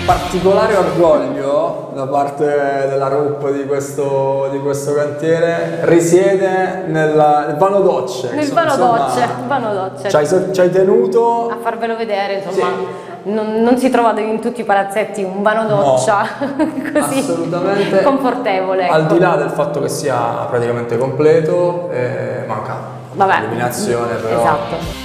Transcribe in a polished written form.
particolare orgoglio da parte della RUP di questo cantiere risiede nel vano docce. Nel vano docce. Ci hai tenuto a farvelo vedere, insomma. Sì. Non si trova in tutti i palazzetti un vano doccia così assolutamente confortevole. Al di là del fatto che sia praticamente completo, manca l'illuminazione, però. Esatto.